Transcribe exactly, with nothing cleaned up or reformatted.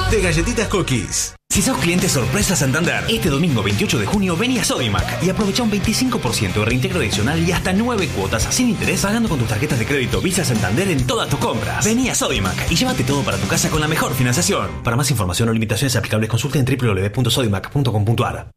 de galletitas Cookies. Si sos cliente sorpresa Santander, este domingo veintiocho de junio vení a Sodimac y aprovecha un veinticinco por ciento de reintegro adicional y hasta nueve cuotas sin interés pagando con tus tarjetas de crédito Visa Santander en todas tus compras. Vení a Sodimac y llévate todo para tu casa con la mejor financiación. Para más información o limitaciones aplicables consulta en w w w punto sodimac punto com punto a r.